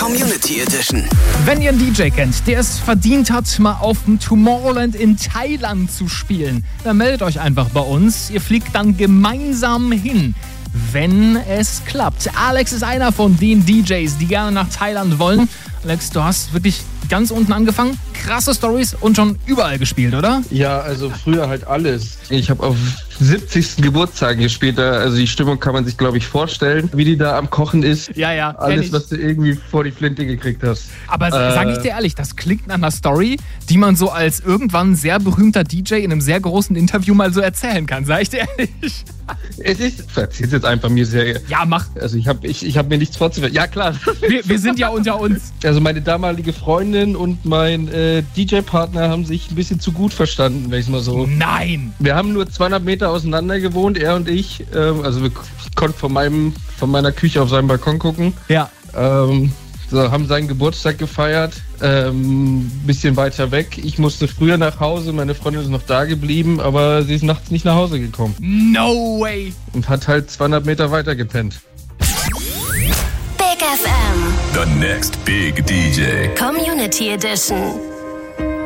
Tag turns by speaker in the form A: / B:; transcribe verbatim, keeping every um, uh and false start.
A: Community Edition.
B: Wenn ihr einen D J kennt, der es verdient hat, mal auf dem Tomorrowland in Thailand zu spielen, dann meldet euch einfach bei uns. Ihr fliegt dann gemeinsam hin, wenn es klappt. Alex ist einer von den D Js, die gerne nach Thailand wollen. Alex, du hast wirklich ganz unten angefangen, krasse Storys und schon überall gespielt, oder?
C: Ja, also früher halt alles. Ich habe auf siebzigsten Geburtstag gespielt, also die Stimmung kann man sich, glaube ich, vorstellen, wie die da am Kochen ist.
B: Ja, ja.
C: Alles, was du irgendwie vor die Flinte gekriegt hast.
B: Aber
C: äh,
B: sage ich dir ehrlich, das klingt nach einer Story, die man so als irgendwann sehr berühmter D J in einem sehr großen Interview mal so erzählen kann, sage ich dir ehrlich.
C: Es ist, erzähl's jetzt einfach mir sehr.
B: Ja, mach.
C: Also ich habe ich, ich hab mir nichts vorzuwerfen. Ja, klar.
B: Wir, wir sind ja unter uns.
C: Also meine damalige Freundin und mein äh, D J-Partner haben sich ein bisschen zu gut verstanden, wenn ich mal so.
B: Nein!
C: Wir haben nur zweihundert Meter auseinander gewohnt, er und ich. Ähm, also wir k- konnten von meinem, von meiner Küche auf seinen Balkon gucken.
B: Ja.
C: Ähm, so, haben seinen Geburtstag gefeiert, ähm, bisschen weiter weg. Ich musste früher nach Hause, meine Freundin ist noch da geblieben, aber sie ist nachts nicht nach Hause gekommen.
B: No way!
C: Und hat halt zweihundert Meter weiter gepennt.
D: Big F M
A: The next big D J.
D: Community Edition.